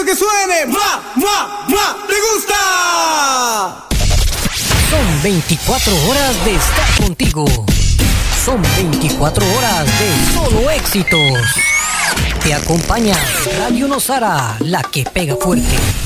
momento que suene. ¿Te gusta? Son 24 horas de estar contigo. Son 24 horas de solo éxitos. Te acompaña Radio Nosara, la que pega fuerte.